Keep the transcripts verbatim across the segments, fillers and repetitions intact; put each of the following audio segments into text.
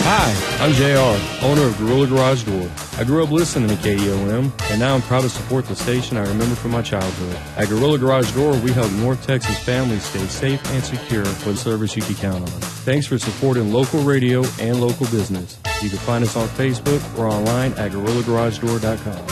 Hi, I'm J R, owner of Gorilla Garage Door. I grew up listening to K E O M, and now I'm proud to support the station I remember from my childhood. At Gorilla Garage Door, we help North Texas families stay safe and secure with service you can count on. Thanks for supporting local radio and local business. You can find us on Facebook or online at gorilla garage door dot com.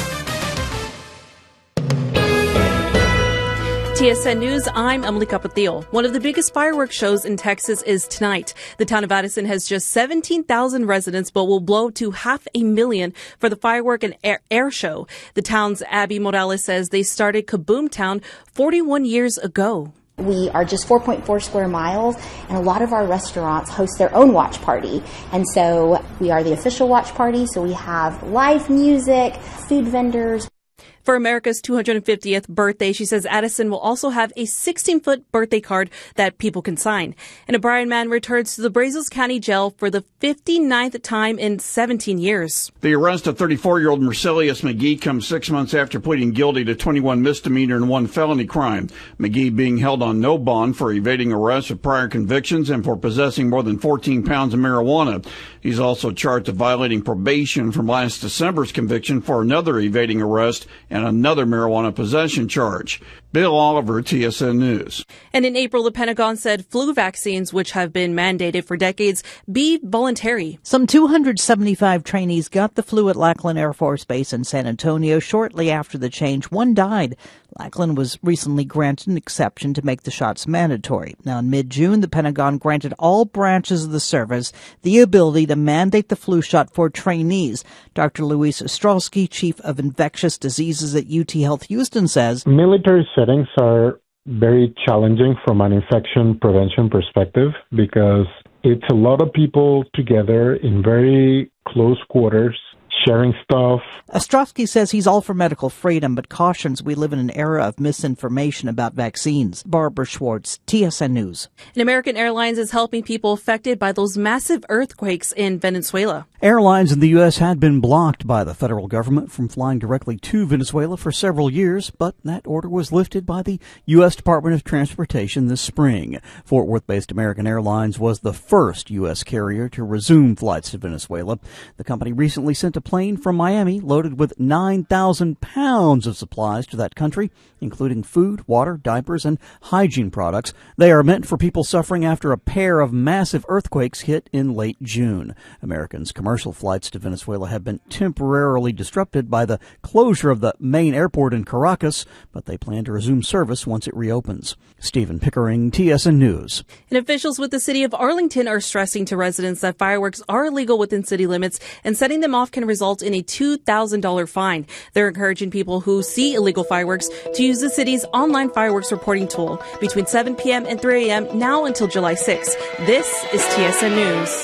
T S N News, I'm Emily Capatillo. One of the biggest fireworks shows in Texas is tonight. The town of Addison has just seventeen thousand residents, but will blow to half a million for the firework and air, air show. The town's Abby Morales says they started Kaboom Town forty-one years ago. We are just four point four square miles, and a lot of our restaurants host their own watch party. And so we are the official watch party, so we have live music, food vendors. For America's two hundred fiftieth birthday, she says Addison will also have a sixteen-foot birthday card that people can sign. And a Bryan man returns to the Brazos County Jail for the fifty-ninth time in seventeen years. The arrest of thirty-four-year-old Mercelius McGee comes six months after pleading guilty to twenty-one misdemeanor and one felony crime. McGee being held on no bond for evading arrest of prior convictions and for possessing more than fourteen pounds of marijuana. He's also charged of violating probation from last December's conviction for another evading arrest and another marijuana possession charge. Bill Oliver, T S N News. And in April, the Pentagon said flu vaccines, which have been mandated for decades, be voluntary. Some two hundred seventy-five trainees got the flu at Lackland Air Force Base in San Antonio. Shortly after the change, one died. Lackland was recently granted an exception to make the shots mandatory. Now, in mid-June, the Pentagon granted all branches of the service the ability to mandate the flu shot for trainees. Doctor Luis Ostrowski, chief of infectious diseases at U T Health Houston, says military settings are very challenging from an infection prevention perspective because it's a lot of people together in very close quarters, sharing stuff. Ostrowski says he's all for medical freedom, but cautions we live in an era of misinformation about vaccines. Barbara Schwartz, T S N News. And American Airlines is helping people affected by those massive earthquakes in Venezuela. Airlines in the U S had been blocked by the federal government from flying directly to Venezuela for several years, but that order was lifted by the U S Department of Transportation this spring. Fort Worth-based American Airlines was the first U S carrier to resume flights to Venezuela. The company recently sent a plane from Miami loaded with nine thousand pounds of supplies to that country, including food, water, diapers, and hygiene products. They are meant for people suffering after a pair of massive earthquakes hit in late June. Americans' commercial flights to Venezuela have been temporarily disrupted by the closure of the main airport in Caracas, but they plan to resume service once it reopens. Stephen Pickering, T S N News. And officials with the city of Arlington are stressing to residents that fireworks are illegal within city limits, and setting them off can result in a two thousand dollars fine. They're encouraging people who see illegal fireworks to use the city's online fireworks reporting tool between seven p.m. and three a.m. now until July sixth. This is T S N News.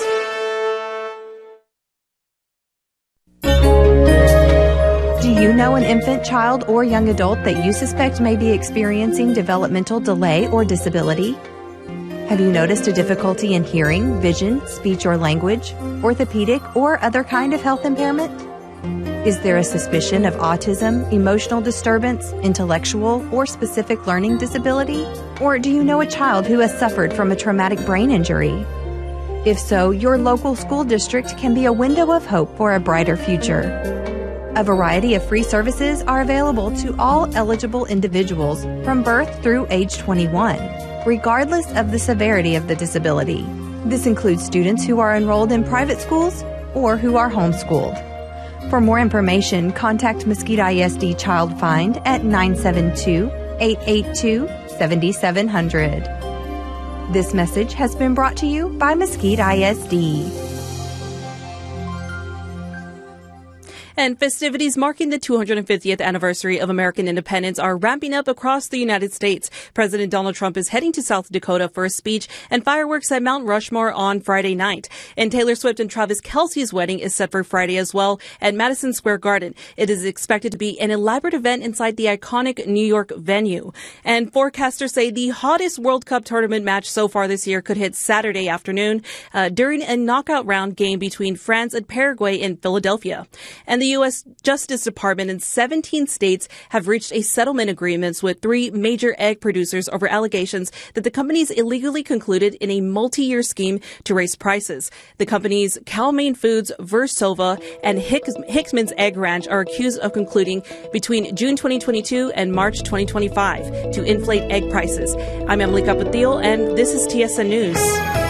Do you know an infant, child, or young adult that you suspect may be experiencing developmental delay or disability? Have you noticed a difficulty in hearing, vision, speech or language, orthopedic, or other kind of health impairment? Is there a suspicion of autism, emotional disturbance, intellectual, or specific learning disability? Or do you know a child who has suffered from a traumatic brain injury? If so, your local school district can be a window of hope for a brighter future. A variety of free services are available to all eligible individuals from birth through age twenty-one, regardless of the severity of the disability. This includes students who are enrolled in private schools or who are homeschooled. For more information, contact Mesquite I S D Child Find at nine seven two, eight eight two, seven seven zero zero. This message has been brought to you by Mesquite I S D. And festivities marking the two hundred fiftieth anniversary of American independence are ramping up across the United States. President Donald Trump is heading to South Dakota for a speech and fireworks at Mount Rushmore on Friday night. And Taylor Swift and Travis Kelce's wedding is set for Friday as well at Madison Square Garden. It is expected to be an elaborate event inside the iconic New York venue. And forecasters say the hottest World Cup tournament match so far this year could hit Saturday afternoon uh, during a knockout round game between France and Paraguay in Philadelphia. And the the U S Justice Department and seventeen states have reached a settlement agreements with three major egg producers over allegations that the companies illegally concluded in a multi-year scheme to raise prices. The companies Cal-Maine Foods, Versova, and Hicks- Hickman's Egg Ranch are accused of concluding between June twenty twenty-two and March twenty twenty-five to inflate egg prices. I'm Emily Capatil, and this is T S N News.